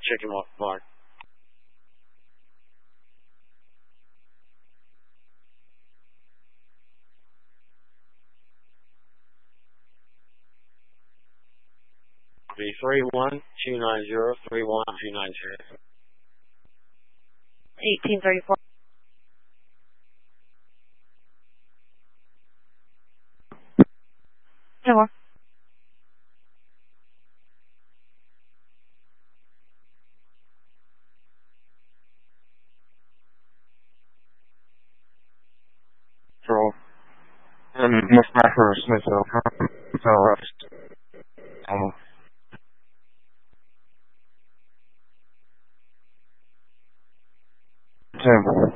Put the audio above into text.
Chicken mark. Be 31290 1834. No more. Control. And most macro Smithville. Rest. Temple.